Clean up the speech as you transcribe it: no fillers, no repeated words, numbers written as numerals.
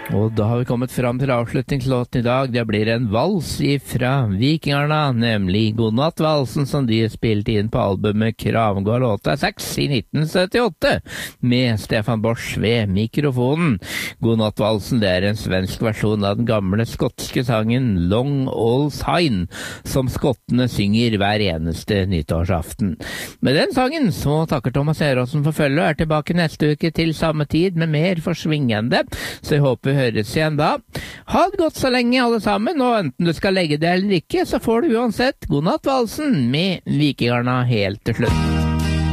Og da har vi kommet fram til avslutningslåten i dag. Det blir en vals fra Vikingarna, nemlig Godnattvalsen, som de spilte inn på albumet Kravgård låta 6 i 1978, med Stefan Bosch ved mikrofonen. Godnattvalsen, det er en svensk versjon av den gamle skotske sangen Long All Syne, som skottene synger hver eneste nyttårsaften. Med den sangen så takker Thomas Eråsen for følge og er tilbake neste uke til samme tid med mer forsvingende, så jeg håper vi høres igjen da. Ha det godt så lenge alle sammen, og enten du skal legge det eller ikke, så får du uansett Godnattvalsen med Vikingarna helt til slutt.